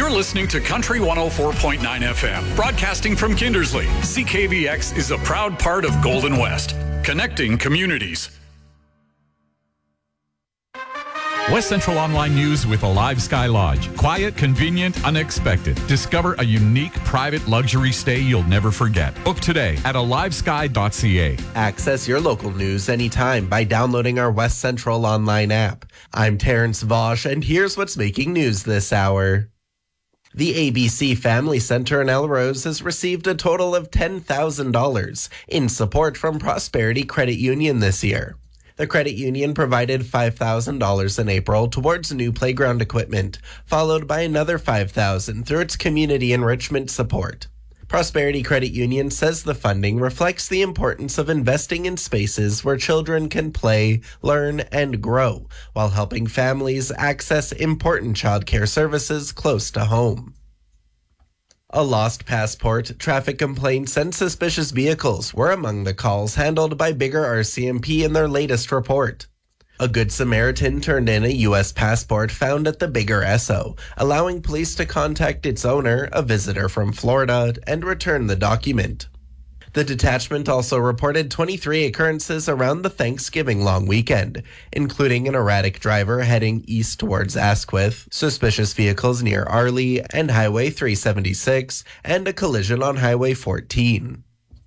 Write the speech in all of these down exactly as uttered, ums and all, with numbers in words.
You're listening to Country one oh four point nine F M, broadcasting from Kindersley. C K V X is a proud part of Golden West, connecting communities. West Central Online News with Alive Sky Lodge. Quiet, convenient, unexpected. Discover a unique private luxury stay you'll never forget. Book today at alive sky dot c a. Access your local news anytime by downloading our West Central Online app. I'm Terrence Vosch, and here's what's making news this hour. The A B C Family Center in Elrose has received a total of ten thousand dollars in support from Prosperity Credit Union this year. The credit union provided five thousand dollars in April towards new playground equipment, followed by another five thousand dollars through its community enrichment support. Prosperity Credit Union says the funding reflects the importance of investing in spaces where children can play, learn, and grow, while helping families access important childcare services close to home. A lost passport, traffic complaints, and suspicious vehicles were among the calls handled by Bigger R C M P in their latest report. A Good Samaritan turned in a U S passport found at the Bigger Esso, allowing police to contact its owner, a visitor from Florida, and return the document. The detachment also reported twenty-three occurrences around the Thanksgiving long weekend, including an erratic driver heading east towards Asquith, suspicious vehicles near Arley and Highway three seventy-six, and a collision on Highway fourteen.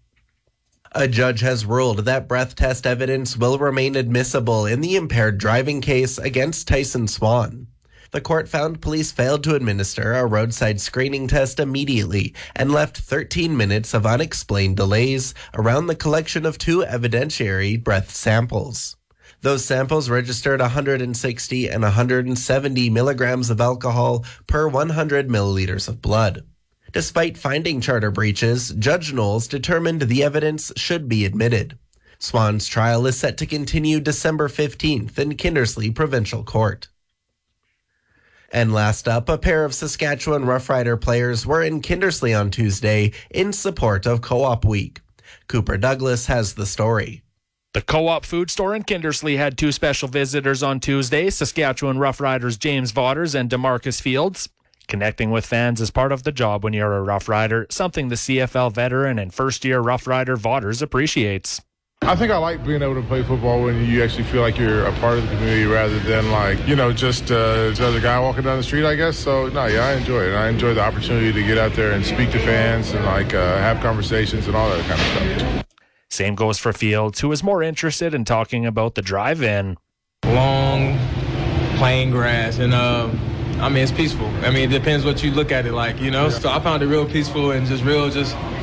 A judge has ruled that breath test evidence will remain admissible in the impaired driving case against Tyson Swan. The court found police failed to administer a roadside screening test immediately and left thirteen minutes of unexplained delays around the collection of two evidentiary breath samples. Those samples registered one hundred sixty and one hundred seventy milligrams of alcohol per one hundred milliliters of blood. Despite finding charter breaches, Judge Knowles determined the evidence should be admitted. Swan's trial is set to continue December fifteenth in Kindersley Provincial Court. And last up, a pair of Saskatchewan Rough Rider players were in Kindersley on Tuesday in support of Co-op Week. Cooper Douglas has the story. The Co-op food store in Kindersley had two special visitors on Tuesday, Saskatchewan Rough Riders James Vaughters and DeMarcus Fields. Connecting with fans is part of the job when you're a Rough Rider, something the C F L veteran and first-year Rough Rider Vaughters appreciates. I think I like being able to play football when you actually feel like you're a part of the community rather than like, you know, just uh, another guy walking down the street, I guess. So, no, yeah, I enjoy it. I enjoy the opportunity to get out there and speak to fans and, like, uh, have conversations and all that kind of stuff. Same goes for Fields, who is more interested in talking about the drive-in. Long, plain grass, and, uh, I mean, it's peaceful. I mean, it depends what you look at it like, you know? Yeah. So I found it real peaceful and just real, just